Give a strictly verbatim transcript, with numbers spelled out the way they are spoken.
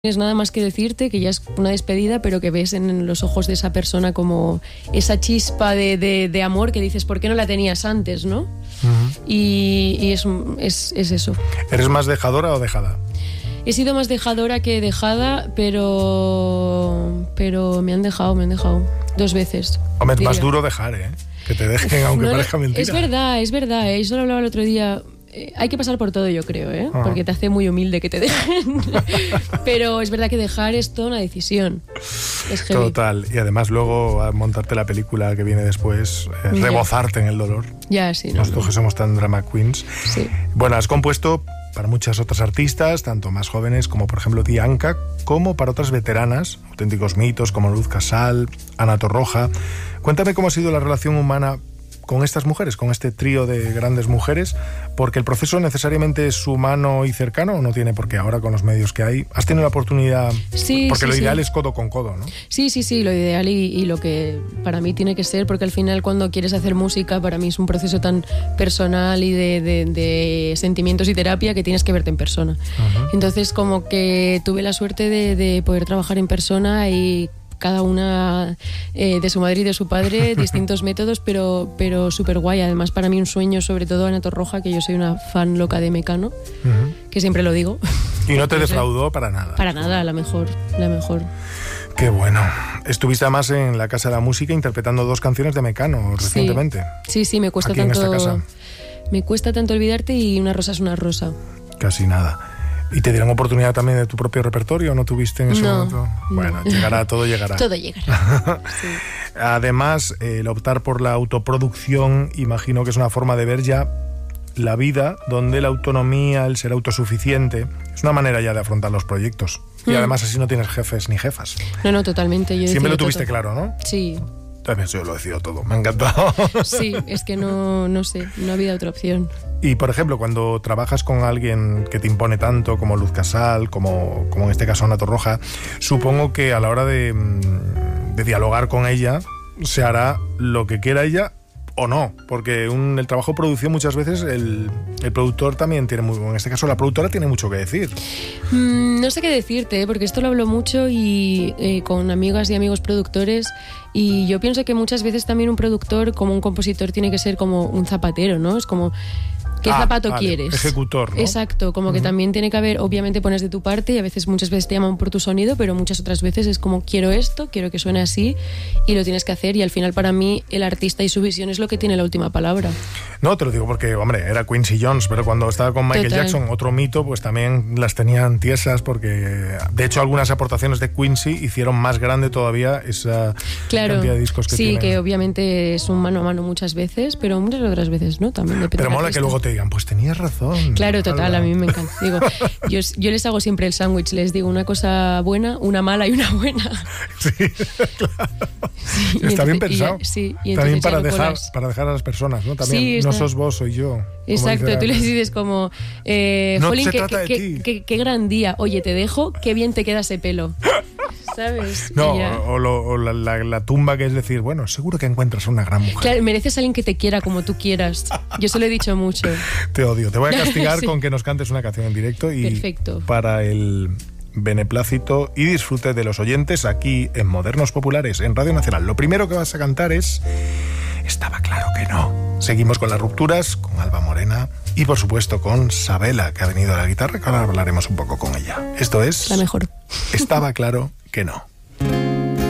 tienes nada más que decirte, que ya es una despedida, pero que ves en los ojos de esa persona como esa chispa de, de, de amor que dices, ¿por qué no la tenías antes, no? Uh-huh. Y, y es, es, es eso. ¿Eres más dejadora o dejada? He sido más dejadora que dejada, pero pero me han dejado, me han dejado dos veces. Hombre, es más duro dejar, ¿eh? Que te dejen, aunque no, parezca mentira. Es verdad, es verdad, ¿eh? Yo lo hablaba el otro día. Eh, hay que pasar por todo, yo creo, ¿eh? Uh-huh. Porque te hace muy humilde que te dejen. Pero es verdad que dejar es toda una decisión. Es heavy. Total. Y además luego a montarte la película que viene después, eh, rebozarte en el dolor. Ya, sí. No, Nosotros no. que somos tan drama queens. Sí. Bueno, has compuesto para muchas otras artistas, tanto más jóvenes como por ejemplo Dianca, como para otras veteranas, auténticos mitos como Luz Casal, Ana Torroja. Cuéntame cómo ha sido la relación humana con estas mujeres, con este trío de grandes mujeres, porque el proceso necesariamente es humano y cercano, o no tiene por qué ahora con los medios que hay. ¿Has tenido la oportunidad? Sí, porque sí, lo ideal sí. es codo con codo, ¿no? Sí, sí, sí, lo ideal y, y lo que para mí tiene que ser, porque al final cuando quieres hacer música, para mí es un proceso tan personal y de, de, de sentimientos y terapia que tienes que verte en persona. Uh-huh. Entonces como que tuve la suerte de, de poder trabajar en persona y cada una eh, de su madre y de su padre, distintos métodos, pero, pero súper guay. Además, para mí un sueño, sobre todo Ana Torroja, que yo soy una fan loca de Mecano, uh-huh. que siempre lo digo. ¿Y no te defraudó para nada? Para nada, la mejor, la mejor. Qué bueno. Estuviste además en la Casa de la Música interpretando dos canciones de Mecano recientemente. Sí, sí, sí, me cuesta Aquí tanto. En esta casa. Me cuesta tanto olvidarte y Una rosa es una rosa. Casi nada. ¿Y te dieron oportunidad también de tu propio repertorio o no tuviste en ese no, momento? Bueno, no. llegará, todo llegará. Todo llegará. Sí. Además, el optar por la autoproducción, imagino que es una forma de ver ya la vida donde la autonomía, el ser autosuficiente, es una manera ya de afrontar los proyectos. Y mm. además así no tienes jefes ni jefas. No, no, totalmente. Yo Siempre lo tuviste todo. claro, ¿no? Sí. También yo lo decido todo, me ha encantado. Sí, es que no, no sé, no había otra opción. Y, por ejemplo, cuando trabajas con alguien que te impone tanto, como Luz Casal, como, como en este caso Ana Torroja, supongo que a la hora de, de dialogar con ella, se hará lo que quiera ella o no, porque un, el trabajo de producción muchas veces el, el productor también tiene muy, en este caso la productora tiene mucho que decir. Mm, no sé qué decirte, porque esto lo hablo mucho y eh, con amigas y amigos productores, y yo pienso que muchas veces también un productor, como un compositor, tiene que ser como un zapatero, ¿no? Es como, ¿qué ah, zapato vale. quieres? Ejecutor, ¿no? Exacto, como uh-huh. que también tiene que haber, obviamente pones de tu parte y a veces, muchas veces te llaman por tu sonido, pero muchas otras veces es como, quiero esto, quiero que suene así y lo tienes que hacer, y al final para mí el artista y su visión es lo que tiene la última palabra. No, te lo digo porque, hombre, era Quincy Jones, pero cuando estaba con Michael Total. Jackson, otro mito, pues también las tenían tiesas porque, de hecho, algunas aportaciones de Quincy hicieron más grande todavía esa claro, cantidad de discos que sí, tiene. Sí, que obviamente es un mano a mano muchas veces, pero muchas otras veces no, también depende. Pero mola que luego te digan, pues tenías razón. Claro, total, a mí me encanta. Digo, yo, yo les hago siempre el sándwich, les digo una cosa buena, una mala y una buena. Sí, claro. Sí, está entonces, bien pensado. Y, sí, y también para no dejar, para dejar a las personas, ¿no? También, sí, no está... sos vos, soy yo. Exacto, tú les dices como, eh, no Jolín, se qué, trata de qué, ti. Qué, qué gran día, oye, te dejo, qué bien te queda ese pelo. ¿Sabes? No, o, lo, o la, la, la tumba, que es decir, bueno, seguro que encuentras una gran mujer. Claro, mereces a alguien que te quiera como tú quieras. Yo se lo he dicho mucho. Te odio. Te voy a castigar sí. con que nos cantes una canción en directo y perfecto. Para el beneplácito y disfrute de los oyentes aquí en Modernos Populares, en Radio Nacional. Lo primero que vas a cantar es Estaba claro que no. Seguimos con las rupturas, con Alba Morena y por supuesto con Sabela, que ha venido a la guitarra, que ahora hablaremos un poco con ella. Esto es... La mejor. Estaba claro que no.